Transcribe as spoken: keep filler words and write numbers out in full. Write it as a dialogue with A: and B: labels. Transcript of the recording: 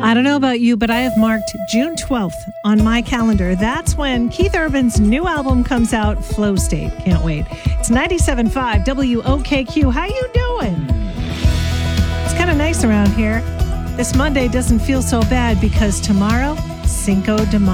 A: I don't know about you, but I have marked June twelfth on my calendar. That's when Keith Urban's new album comes out, Flow State. Can't wait. It's ninety-seven point five W O K Q. How you doing? It's kind of nice around here. This Monday doesn't feel so bad because tomorrow, Cinco de Mayo.